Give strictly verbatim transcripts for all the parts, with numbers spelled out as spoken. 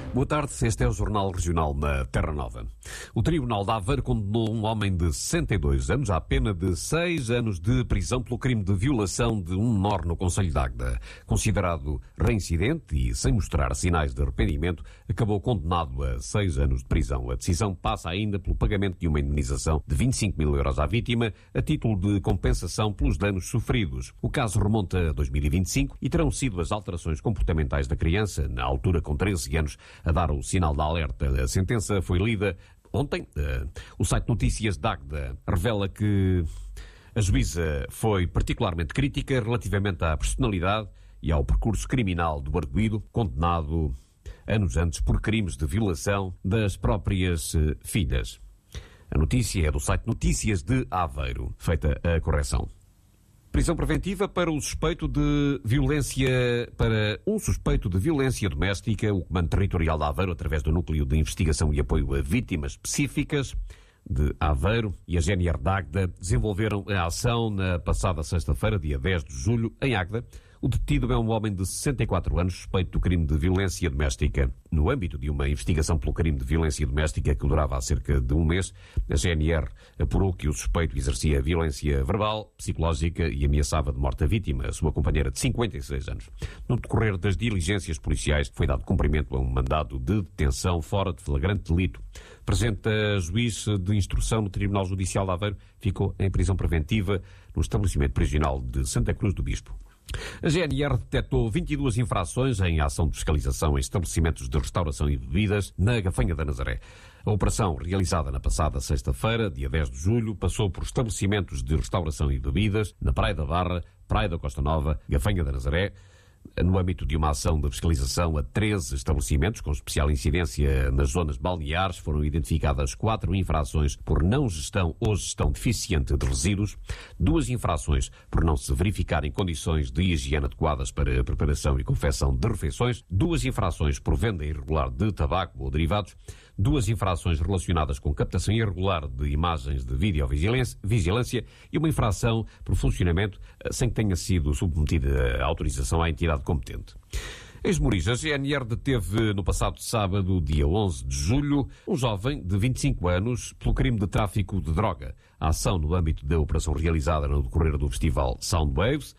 Boa tarde, este é o Jornal Regional na Terra Nova. O Tribunal de Aveiro condenou um homem de sessenta e dois anos à pena de seis anos de prisão pelo crime de violação de um menor no concelho de Águeda. Considerado reincidente e sem mostrar sinais de arrependimento, acabou condenado a seis anos de prisão. A decisão passa ainda pelo pagamento de uma indemnização de vinte e cinco mil euros à vítima, a título de compensação pelos danos sofridos. O caso remonta a dois mil e vinte e cinco e terão sido as alterações comportamentais da criança, na altura com treze anos, a dar o sinal de alerta. A sentença foi lida ontem. Uh, o site Notícias de Águeda revela que a juíza foi particularmente crítica relativamente à personalidade e ao percurso criminal do arguido, condenado anos antes por crimes de violação das próprias uh, filhas. A notícia é do site Notícias de Aveiro. Feita a correção. Prisão preventiva para o suspeito de violência, para um suspeito de violência doméstica. O Comando Territorial de Aveiro, através do Núcleo de Investigação e Apoio a Vítimas Específicas de Aveiro e a G N R de Águeda, desenvolveram a ação na passada sexta-feira, dia dez de julho, em Águeda. O detido é um homem de sessenta e quatro anos, suspeito do crime de violência doméstica. No âmbito de uma investigação pelo crime de violência doméstica que durava há cerca de um mês, a G N R apurou que o suspeito exercia violência verbal, psicológica e ameaçava de morte a vítima, a sua companheira de cinquenta e seis anos. No decorrer das diligências policiais, foi dado cumprimento a um mandado de detenção fora de flagrante delito. Presente a juiz de instrução no Tribunal Judicial de Aveiro, ficou em prisão preventiva no estabelecimento prisional de Santa Cruz do Bispo. A G N R detectou vinte e duas infrações em ação de fiscalização em estabelecimentos de restauração e bebidas na Gafanha da Nazaré. A operação, realizada na passada sexta-feira, dia dez de julho, passou por estabelecimentos de restauração e bebidas na Praia da Barra, Praia da Costa Nova, Gafanha da Nazaré. No âmbito de uma ação de fiscalização a treze estabelecimentos com especial incidência nas zonas balneares, foram identificadas quatro infrações por não gestão ou gestão deficiente de resíduos, duas infrações por não se verificarem condições de higiene adequadas para a preparação e confecção de refeições, duas infrações por venda irregular de tabaco ou derivados, duas infrações relacionadas com captação irregular de imagens de videovigilância e uma infração por funcionamento sem que tenha sido submetida a autorização à entidade competente. Em Esmoriz, a G N R deteve no passado sábado, dia onze de julho, um jovem de vinte e cinco anos pelo crime de tráfico de droga. A ação no âmbito da operação realizada no decorrer do festival Soundwaves,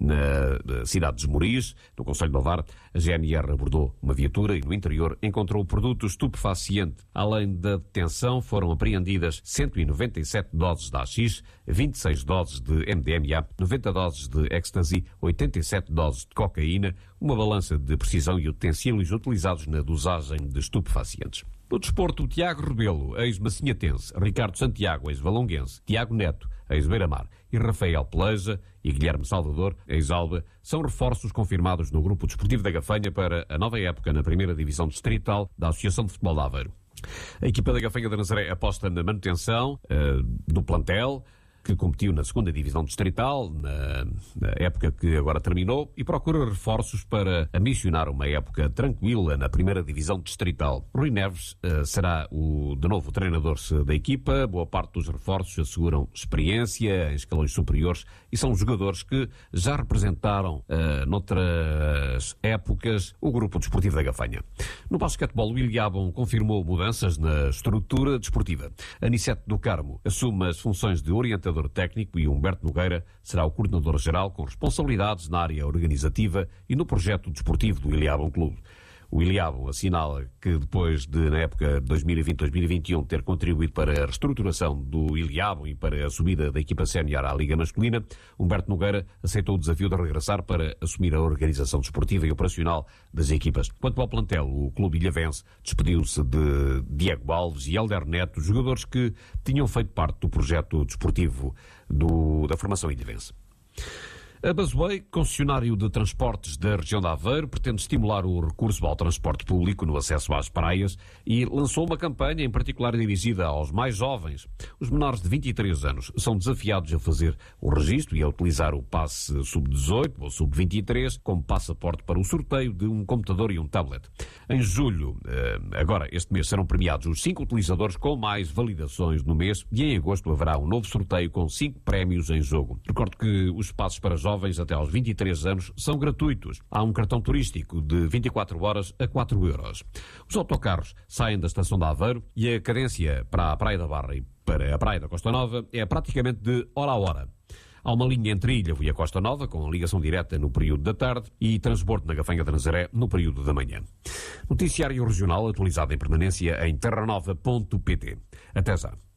na cidade de Esmoriz, no concelho de Ovar, a G N R abordou uma viatura e no interior encontrou produto estupefaciente. Além da detenção, foram apreendidas cento e noventa e sete doses de haxixe, vinte e seis doses de M D M A, noventa doses de ecstasy, oitenta e sete doses de cocaína, uma balança de precisão e utensílios utilizados na dosagem de estupefacientes. No desporto, Tiago Rebelo, ex-macinhatense, Ricardo Santiago, ex-valonguense, Tiago Neto, ex-Beira-Mar, e Rafael Peleja e Guilherme Salvador, ex-Alba, são reforços confirmados no Grupo Desportivo da Gafanha para a nova época na primeira divisão distrital da Associação de Futebol de Aveiro. A equipa da Gafanha da Nazaré aposta na manutenção uh, do plantel, que competiu na segunda divisão distrital, na, na época que agora terminou, e procura reforços para ambicionar uma época tranquila na primeira divisão distrital. Rui Neves uh, será o, de novo, o treinador da equipa. Boa parte dos reforços asseguram experiência em escalões superiores e são jogadores que já representaram uh, noutras épocas o Grupo Desportivo da Gafanha. No basquetebol, o Ilhabão confirmou mudanças na estrutura desportiva. Anicete do Carmo assume as funções de orientador técnico e Humberto Nogueira será o coordenador-geral com responsabilidades na área organizativa e no projeto desportivo do Ilhabão Clube. O Ilhabão assinala que depois de, na época dois mil e vinte a dois mil e vinte e um, ter contribuído para a reestruturação do Ilhabão e para a subida da equipa sénior à Liga Masculina, Humberto Nogueira aceitou o desafio de regressar para assumir a organização desportiva e operacional das equipas. Quanto ao plantel, o clube ilhavense despediu-se de Diego Alves e Helder Neto, jogadores que tinham feito parte do projeto desportivo do, da formação ilhavense. A Busway, concessionário de transportes da região de Aveiro, pretende estimular o recurso ao transporte público no acesso às praias e lançou uma campanha em particular dirigida aos mais jovens. Os menores de vinte e três anos são desafiados a fazer o registro e a utilizar o passe sub dezoito ou sub vinte e três como passaporte para o sorteio de um computador e um tablet. Em julho, agora este mês, serão premiados os cinco utilizadores com mais validações no mês e em agosto haverá um novo sorteio com cinco prémios em jogo. Recordo que os passos para jovens jovens até aos vinte e três anos são gratuitos. Há um cartão turístico de vinte e quatro horas a quatro euros. Os autocarros saem da estação de Aveiro e a cadência para a Praia da Barra e para a Praia da Costa Nova é praticamente de hora a hora. Há uma linha entre Ilhavo e a Costa Nova, com ligação direta no período da tarde e transbordo na Gafanha de Nazaré no período da manhã. Noticiário regional atualizado em permanência em terranova ponto pt. Até já.